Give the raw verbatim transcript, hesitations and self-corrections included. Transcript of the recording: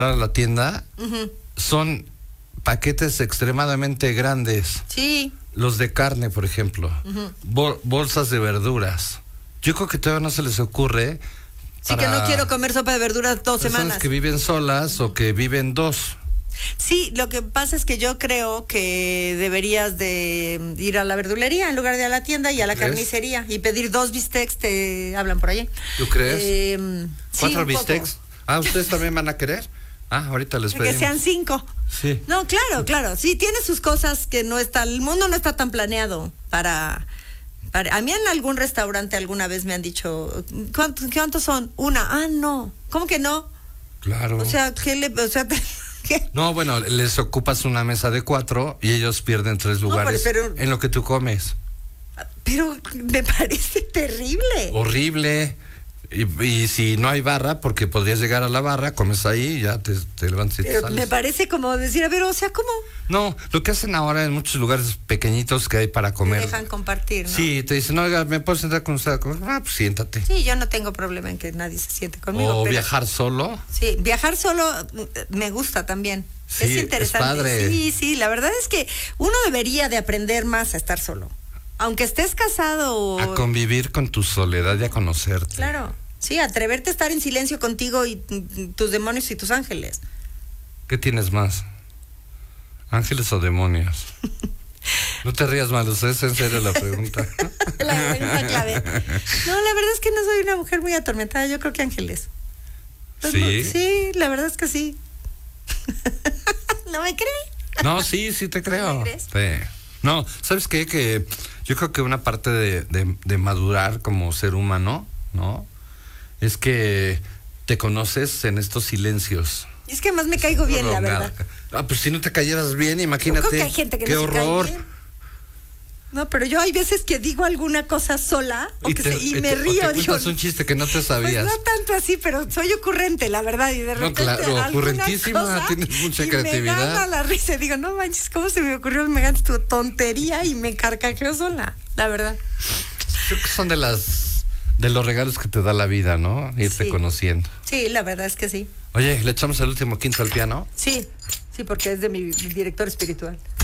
a la tienda, uh-huh. son paquetes extremadamente grandes. Sí. Los de carne, por ejemplo. Uh-huh. Bol- bolsas de verduras. Yo creo que todavía no se les ocurre. Sí, que no quiero comer sopa de verduras dos personas semanas. que viven solas o que viven dos. Sí, lo que pasa es que yo creo que deberías de ir a la verdulería en lugar de a la tienda y a la ¿Crees? Carnicería y pedir dos bistecs, te hablan por allí. ¿Tú crees? Eh, ¿Cuatro sí, bistecs? Ah, ¿ustedes también van a querer? Ah, ahorita les pedimos. Que sean cinco. Sí. No, claro, claro. Sí, tiene sus cosas que no está, el mundo no está tan planeado para... para a mí en algún restaurante alguna vez me han dicho, ¿cuántos, ¿cuántos son? Una. Ah, no. ¿Cómo que no? Claro. O sea, ¿qué le...? O sea, ¿qué? No, bueno, les ocupas una mesa de cuatro y ellos pierden tres lugares no, pero, pero, en lo que tú comes. Pero me parece terrible. Horrible. Y, y si no hay barra, porque podrías llegar a la barra, comes ahí y ya te, te levantas y te pero sales. Me parece como decir, a ver, o sea, ¿cómo? No, lo que hacen ahora en muchos lugares pequeñitos que hay para comer. Te dejan compartir, ¿no? Sí, te dicen, oiga, ¿me puedo sentar con usted? Ah, pues siéntate. Sí, yo no tengo problema en que nadie se siente conmigo. O pero, viajar solo. Sí, viajar solo me gusta también. Sí, es interesante. Es padre. Sí, sí, la verdad es que uno debería de aprender más a estar solo. Aunque estés casado o... A convivir con tu soledad y a conocerte. Claro. Sí, atreverte a estar en silencio contigo y tus demonios y tus ángeles. ¿Qué tienes más? ¿Ángeles o demonios? No te rías mal, ¿es en serio la pregunta? La pregunta clave. No, la verdad es que no soy una mujer muy atormentada, yo creo que ángeles. ¿Sí? Sí, la verdad es que sí. ¿No me crees? No, sí, sí te creo. ¿No me crees? Sí. No, ¿sabes qué? Que yo creo que una parte de, de, de madurar como ser humano, ¿no? Es que te conoces en estos silencios. Y es que más me caigo bien, la verdad. Ah, pues si no te cayeras bien, imagínate. Yo creo que hay gente que qué no horror. se cae bien. No, pero yo hay veces que digo alguna cosa sola o y, que te, se, y y me te, río. O te digo, un chiste que no te sabías. Pues no tanto así, pero soy ocurrente, la verdad. Y de repente. No, claro, ocurrentísima, cosa, tienes mucha y creatividad. Me gana la risa. Digo, no manches, ¿cómo se me ocurrió? Me ganas tu tontería y me carcajeo sola, la verdad. Creo que son de las. De los regalos que te da la vida, ¿no? Irte sí. conociendo. Sí, la verdad es que sí. Oye, ¿le echamos el último quinto al piano? Sí, sí, porque es de mi, mi director espiritual.